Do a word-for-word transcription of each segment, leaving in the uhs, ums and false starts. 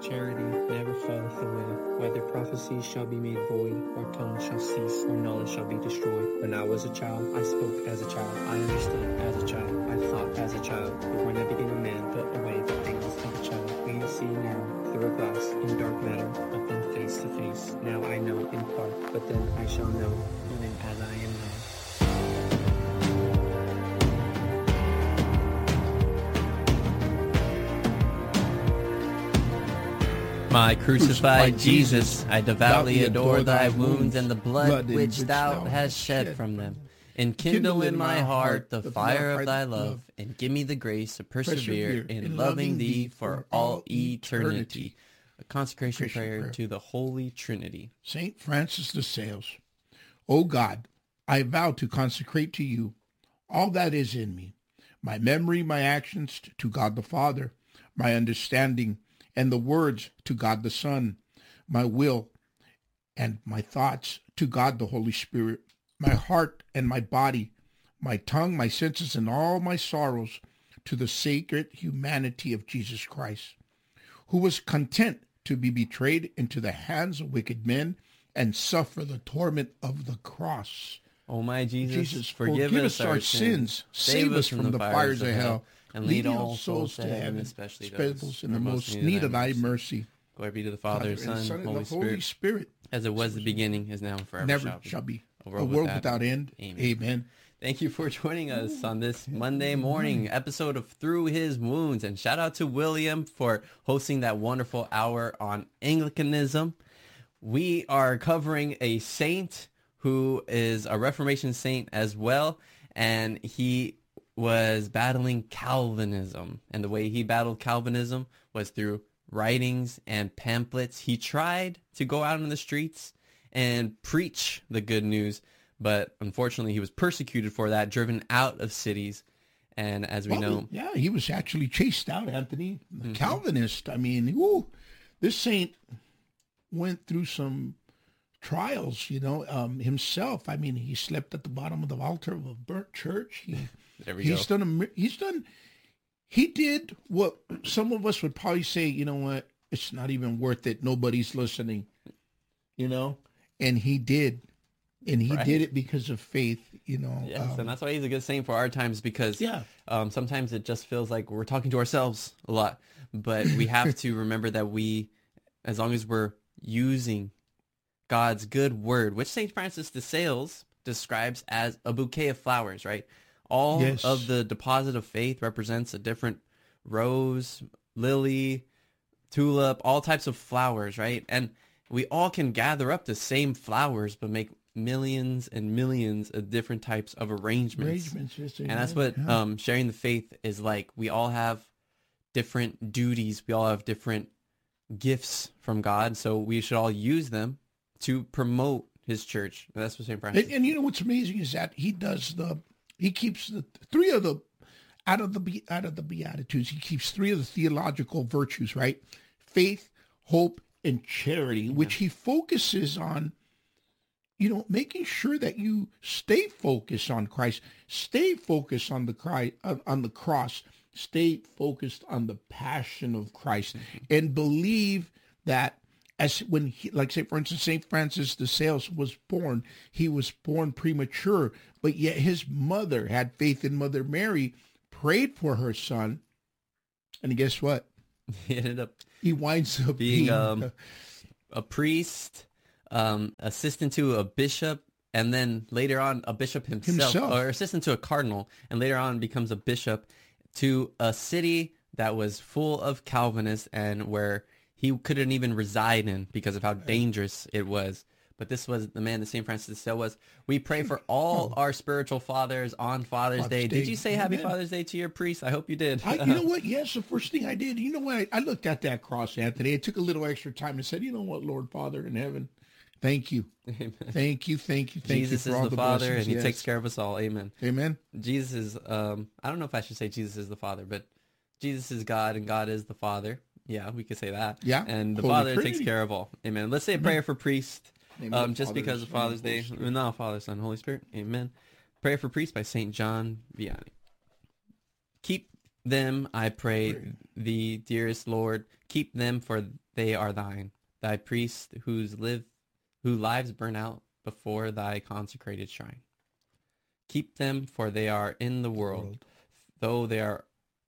charity never falleth away. Whether prophecies shall be made void, or tongues shall cease, or knowledge shall be destroyed. When I was a child, I spoke as a child. I understood as a child. I thought as a child. But when I became a man, put away the things of a child. We see now through a glass in dark matter, but then face to face. Now I know in part, but then I shall know, even as I am known. My crucified Jesus, I devoutly adore thy wounds and the blood which thou hast shed from them. Enkindle in my heart the fire of thy love, and give me the grace to persevere in loving thee for all eternity. A consecration prayer to the Holy Trinity. Saint Francis de Sales. O God, I vow to consecrate to you all that is in me, my memory, my actions to God the Father, my understanding, and the words to God the Son, my will and my thoughts to God the Holy Spirit, my heart and my body, my tongue, my senses, and all my sorrows to the sacred humanity of Jesus Christ, who was content to be betrayed into the hands of wicked men and suffer the torment of the cross. O my Jesus, Jesus forgive, forgive us our sins, save us from the fires of hell, and lead all souls to heaven, especially those in the most need of thy mercy. Glory be to the Father, Father, Son, and Holy, the Spirit, Holy Spirit, as it was the beginning, is now, and forever never shall be. shall be. A A world, world without, without end. Amen. Amen. Thank you for joining us on this Monday morning episode of Through His Wounds. And shout out to William for hosting that wonderful hour on Anglicanism. We are covering a saint who is a Reformation saint as well. And he was battling Calvinism. And the way he battled Calvinism was through writings and pamphlets. He tried to go out in the streets and preach the good news, but unfortunately he was persecuted for that, driven out of cities. And as we well, know, yeah, he was actually chased out, Anthony. The mm-hmm. Calvinist. I mean, ooh, this saint went through some trials, you know, um, himself. I mean, he slept at the bottom of the altar of a burnt church. He, there we he's go. done a, he's done, he did what some of us would probably say, you know what, it's not even worth it. Nobody's listening, you know, and he did. And he right. did it because of faith, you know. Yes, um, and that's why he's a good saint for our times, because yeah. um, sometimes it just feels like we're talking to ourselves a lot. But we have to remember that we, as long as we're using God's good word, which Saint Francis de Sales describes as a bouquet of flowers, right? All yes. of the deposit of faith represents a different rose, lily, tulip, all types of flowers, right? And we all can gather up the same flowers, but make millions and millions of different types of arrangements. arrangements yes, and that's what yeah. um, sharing the faith is like. We all have different duties. We all have different gifts from God. So we should all use them to promote his church. And that's what Saint Francis. And, and you know what's amazing is that he does the, he keeps the three of the, out of the, out of the Beatitudes, he keeps three of the theological virtues, right? Faith, hope, and charity, yeah. which he focuses on, you know, making sure that you stay focused on Christ, stay focused on the Christ, on the cross, stay focused on the passion of Christ, mm-hmm. and believe that as when he, like say, for instance, Saint Francis de Sales was born, he was born premature, but yet his mother had faith in Mother Mary, prayed for her son, and guess what? He ended up he winds up being, being um, uh, a priest, um, assistant to a bishop, and then later on a bishop himself, himself, or assistant to a cardinal, and later on becomes a bishop to a city that was full of Calvinists and where he couldn't even reside in because of how dangerous it was. But this was the man that Saint Francis de Sales was. We pray for all oh. our spiritual fathers on Father's, Father's Day. Day. Did you say Happy Amen. Father's Day to your priest? I hope you did. I, you know what? Yes, the first thing I did. You know what? I, I looked at that cross, Anthony. I took a little extra time and said, you know what, Lord Father in heaven, thank you. Amen. Thank you, thank you, thank Jesus you for is all the, the Father, blessings. and he yes. takes care of us all. Amen. Amen. Jesus is, um, I don't know if I should say Jesus is the Father, but Jesus is God and God is the Father. Yeah, we could say that. Yeah. And the Holy Father Trinity. takes care of all. Amen. Let's say a Amen. prayer for priest. Um, just Father, because of Father's Day. No, Father, Son, Holy Spirit. Amen. Prayer for priest by Saint John Vianney. Keep them, I pray Pray. thee, dearest Lord, keep them, for they are thine. Thy priests whose live, whose lives burn out before thy consecrated shrine. Keep them, for they are in the world, World. though they are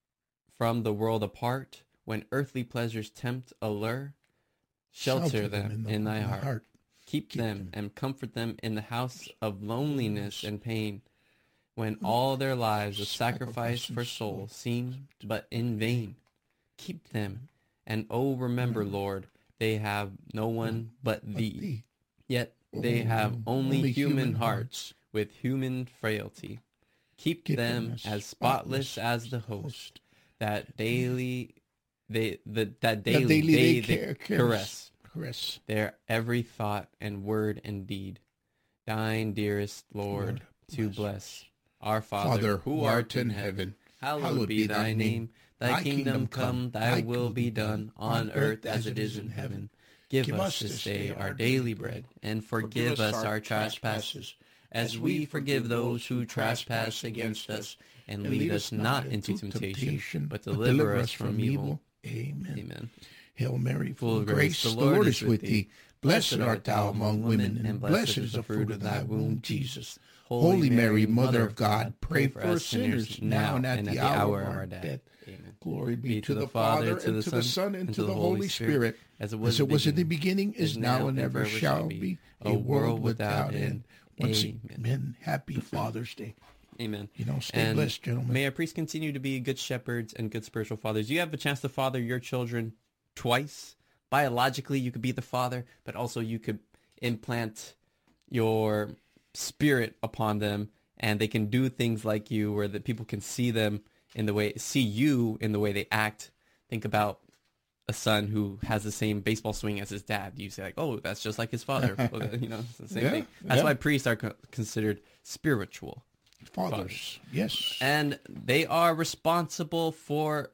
from the world apart. When earthly pleasures tempt, allure, shelter them the- in thy heart. Keep, Keep them, them. and comfort them in the house of loneliness and pain, when all their lives of sacrifice for soul seem but in vain. Keep them, and oh, remember, Lord, they have no one but But thee, thee. yet they have Oh, only human hearts with human frailty. Keep Keep them as spotless as the host that daily they the, that That daily, daily they, they they care- cares. caress Caress. their every thought and word and deed. Thine, dearest Lord, Lord, to bless. bless. Our Father, Father, who art in heaven, hallowed be thy name. Thy kingdom come, thy will be done, on earth as it is in heaven. Give us this day our daily bread, and forgive us our trespasses, as we forgive those who trespass against us. And lead us not into temptation, but deliver us from evil. Amen. Amen. Hail Mary, full of grace, the Lord is with thee. Blessed art thou among women, and blessed is the fruit of thy womb, Jesus. Holy Mary, Mother of God, pray for us sinners, now and at the hour of our death. Amen. Glory be to the Father, and to the Son, and to the Holy Spirit, as it as it was in the beginning, is is now, now, and and ever forever shall shall be, be, a world without end. Once Amen. again, happy Father's Day. Amen. You know, stay And blessed, gentlemen. may our priests continue to be good shepherds and good spiritual fathers. You have a chance to father your children twice. Biologically, you could be the father, but also you could implant your spirit upon them, and they can do things like you, where that people can see them in the way, see you in the way they act. Think about a son who has the same baseball swing as his dad. You say like, oh, that's just like his father. Well, you know, it's the same Yeah, thing. That's yeah. why priests are co- considered spiritual. Fathers, yes. And they are responsible for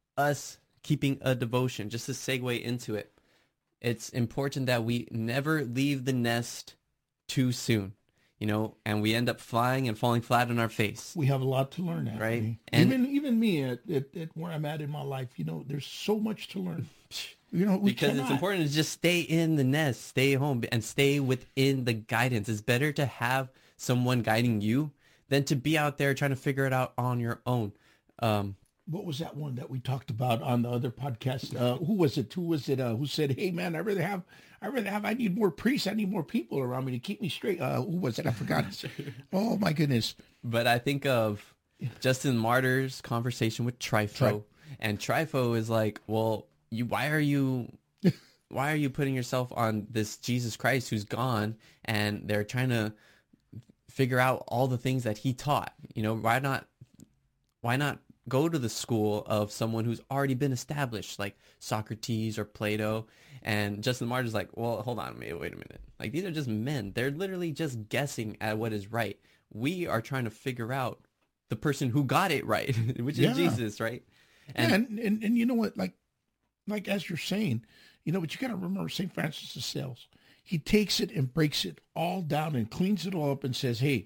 us keeping a devotion. Just to segue into it, it's important that we never leave the nest too soon, you know, and we end up flying and falling flat on our face. We have a lot to learn, Anthony. Right. And- even even me at, at, at where I'm at in my life, you know, there's so much to learn. You know, we Because cannot. it's important to just stay in the nest, stay home, and stay within the guidance. It's better to have someone guiding you than to be out there trying to figure it out on your own. Um, What was that one that we talked about on the other podcast? Uh, who was it? Who was it? Uh, who said, "Hey, man, I rather have, I rather have, I need more priests. I need more people around me to keep me straight." Uh, who was it? I forgot. Oh my goodness. But I think of Justin Martyr's conversation with Trifo, Tri- and Trifo is like, "Well, you, why are you, why are you putting yourself on this Jesus Christ who's gone?" And they're trying to figure out all the things that he taught. You know, why not, why not go to the school of someone who's already been established, like Socrates or Plato? And Justin Martyr's like, well, hold on, wait, wait a minute. Like, these are just men. They're literally just guessing at what is right. We are trying to figure out the person who got it right, which is Yeah. Jesus, right? And, and, and and you know what? Like, like as you're saying, you know, but you got to remember Saint Francis of Sales. He takes it and breaks it all down and cleans it all up and says, "Hey,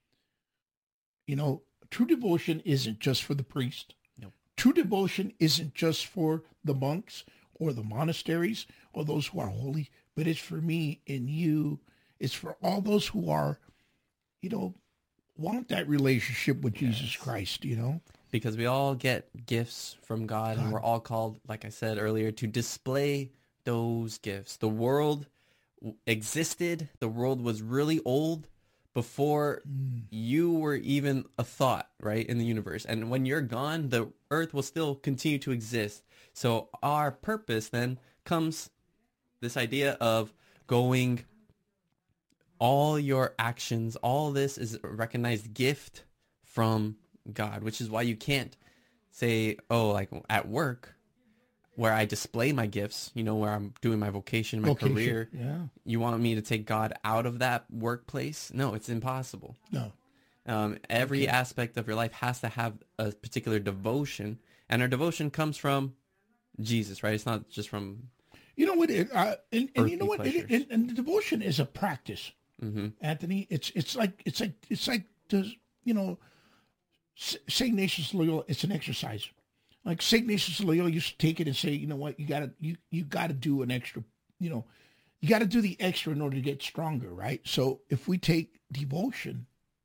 you know, true devotion isn't just for the priest. Nope. True devotion isn't just for the monks or the monasteries or those who are holy, but it's for me and you. It's for all those who are, you know, want that relationship with Jesus Yes. Christ, you know? Because we all get gifts from God, and God. we're all called, like I said earlier, to display those gifts. The world w- existed. The world was really old before Mm. you were even a thought, right, in the universe. And when you're gone, the earth will still continue to exist. So our purpose then comes this idea of going, all your actions, all this is a recognized gift from God, which is why you can't say, oh, like at work where I display my gifts, you know, where I'm doing my vocation, my Vocation, career, yeah. you want me to take God out of that workplace? No, it's impossible. No. Um, every Okay. aspect of your life has to have a particular devotion, and our devotion comes from Jesus, right? It's not just from, You know what? It, uh, and, and you know Earthly what? It, pleasures. and, and the devotion is a practice, hmm Anthony. It's it's like it's like it's like the you know, S- Saint Ignatius Loyola. It's an exercise. Like Saint Ignatius of Loyola used to take it and say, you know what, you gotta you you gotta do an extra, you know, you gotta do the extra in order to get stronger, right? So if we take devotion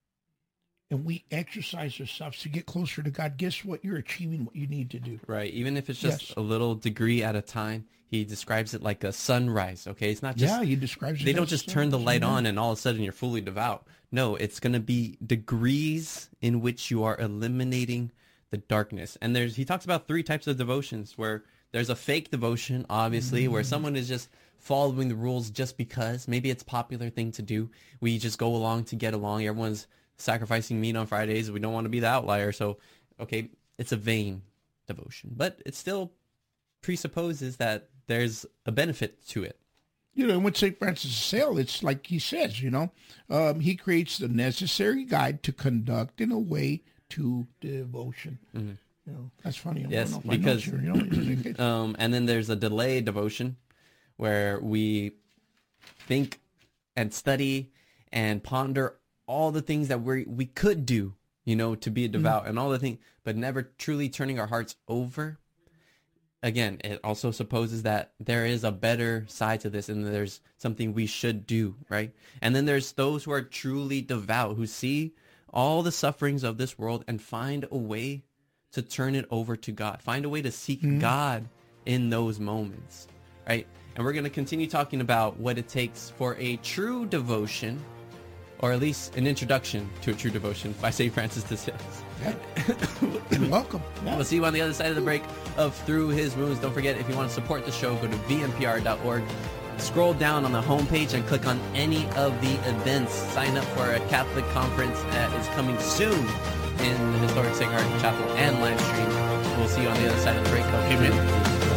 and we exercise ourselves to get closer to God, guess what? You're achieving what you need to do. Right. Even if it's just Yes. a little degree at a time, he describes it like a sunrise. Okay. It's not just, Yeah, he describes it they don't as just a turn the sunrise, light yeah. on and all of a sudden you're fully devout. No, it's going to be degrees in which you are eliminating the darkness. And there's, he talks about three types of devotions where there's a fake devotion, obviously, mm-hmm. where someone is just following the rules just because maybe it's a popular thing to do. We just go along to get along. Everyone's sacrificing meat on Fridays. We don't want to be the outlier. So, okay, it's a vain devotion, but it still presupposes that there's a benefit to it. You know, with Saint Francis of Sales, it's like he says, you know, um, he creates the necessary guide to conduct in a way to devotion. Mm-hmm. You know, that's funny. I yes, don't know because, here, you know? um, and then there's a delayed devotion where we think and study and ponder all the things that we we could do, you know, to be a devout mm-hmm. and all the things, but never truly turning our hearts over. Again, it also supposes that there is a better side to this and there's something we should do, right? And then there's those who are truly devout, who see all the sufferings of this world and find a way to turn it over to God, find a way to seek mm-hmm. God in those moments, right? And we're going to continue talking about what it takes for a true devotion, or at least an introduction to a true devotion by Saint Francis de Sales. Yeah. You're welcome. Yeah. We'll see you on the other side of the break of Through His Wounds. Don't forget, if you want to support the show, go to v n p r dot org. Scroll down on the homepage and click on any of the events. Sign up for a Catholic conference that is coming soon in the historic Sacred Heart Chapel and live stream. We'll see you on the other side of the break. Amen.